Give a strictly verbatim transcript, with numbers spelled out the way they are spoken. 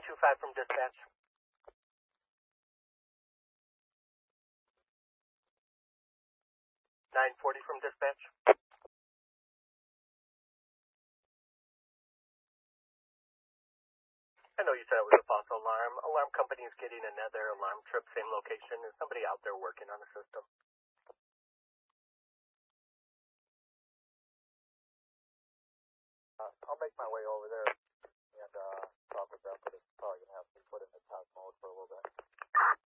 two five from dispatch. nine forty from dispatch. I know you said it was a false alarm. Alarm company is getting another alarm trip, same location. Is somebody out there working on the system? Uh, I'll make my way over there and uh, talk with them, but it's probably going to have to be put in the task mode for a little bit.